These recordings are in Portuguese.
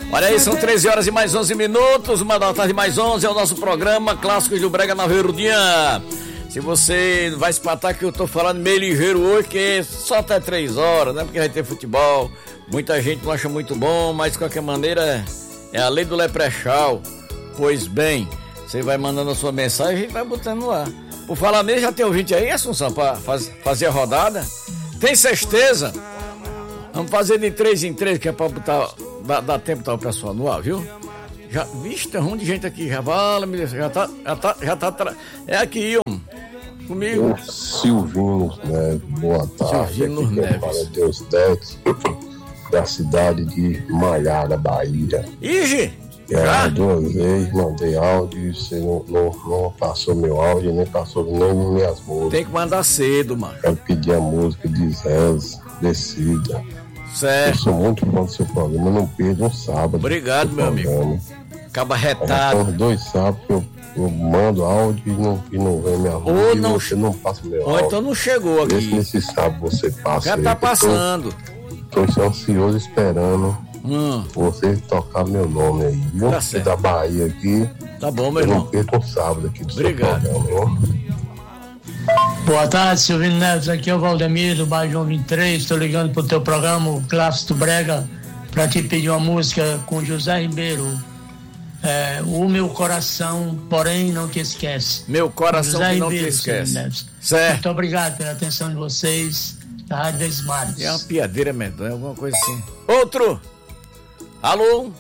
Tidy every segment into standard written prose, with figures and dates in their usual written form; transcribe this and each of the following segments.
Olha aí, são 13 horas e mais 11 minutos, uma da tarde mais 11, é o nosso programa Clássicos do Brega na Verdinha. Se você vai espatar que eu tô falando meio ligeiro hoje, que só até 3 horas, né? Porque vai ter futebol, muita gente não acha muito bom, mas de qualquer maneira é a lei do leprechal. Pois bem, você vai mandando a sua mensagem e a gente vai botando no ar. Por falar mesmo, já tem ouvinte aí, Assunção, pra fazer a rodada? Tem certeza? Vamos fazer de 3 em 3, que é pra botar, dar tempo para o pessoal no ar, viu? Já, vixe, tem um monte de gente aqui, já tá, é aqui, comigo. Silvino Neves, boa tarde. Silvino Neves. Para Deus Dex, da cidade de Malhada, Bahia. Ige! Já 2 vezes mandei áudio, você não passou meu áudio, nem passou nem minhas músicas. Tem que mandar cedo, mano. Quero pedir a música de Zez, Descida. Certo. Eu sou muito fã do seu programa, eu não perdo um sábado. Obrigado, meu amigo. Acaba retado. São 2 sábados que eu mando áudio e não vem minha voz. Ou não, você não passa meu áudio. ou então não chegou aqui. Vê se nesse sábado você passa. Já tá passando. Tô ansioso esperando você tocar meu nome aí, viu? Tá certo. Da Bahia aqui. Tá bom, meu eu irmão. não perco um sábado aqui do Obrigado. seu programa, viu? Boa tarde, Silvino Neves, aqui é o Valdemir do bairro João 23, estou ligando pro teu programa, o Clássico do Brega, para te pedir uma música com José Ribeiro, O Meu Coração, porém não te esquece. Meu coração José que não Ribeiro, te esquece. Neves. Certo. Muito obrigado pela atenção de vocês, da Rádio Verdes Mares. É uma piadeira medonha, alguma coisa assim. Outro! Alô?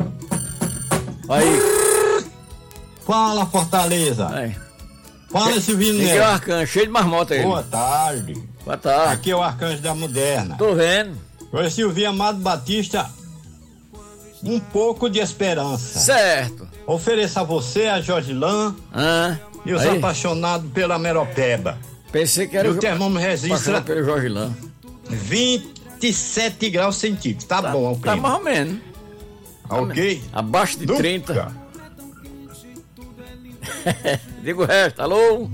Aí. Fala, Fortaleza. Aí. Fala, Silvino Aqui é o Neves. Arcanjo, cheio de marmota aí. Boa tarde. Boa tarde. Aqui é o Arcanjo da Moderna. Tô vendo. Oi, Silvio Amado Batista. Um pouco de esperança. Certo. Ofereço a você, a Jorgilan e os aí. apaixonados pela Meropeba. Pensei que era E o termômetro registra pelo Jorge Lã. 27 graus centígrados. Tá bom, o Tá clima. mais ou menos. Ok? Abaixo de Nunca. 30. Diga o resto. Alô?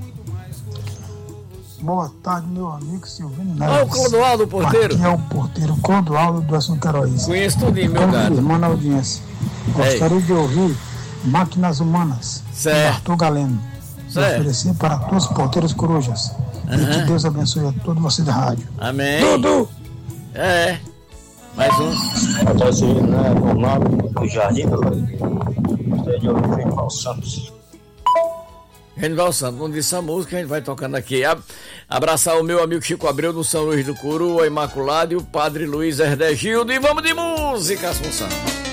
Boa tarde, meu amigo Silvino Olha o Neves. Clodoaldo, porteiro. Aqui é o porteiro Clodoaldo do Assunto Heróis. Conheço tudinho, meu Como gato. irmão na audiência. Gostaria de ouvir Máquinas Humanas, Certo. de Arthur Galeno. Certo. Oferecer para todos os porteiros corujas. E que Deus abençoe a todos vocês da rádio. Amém. Dudu! É. Mais um. Boa tarde, Silvino Neves, Ronaldo do Jardim do Gostaria de ouvir o Genival Santos. Genival Santos, não disse a música, a gente vai tocando aqui. Abraçar o meu amigo Chico Abreu do São Luís do Curu, a Imaculado e o Padre Luiz Herdegildo. E vamos de música, Assunção.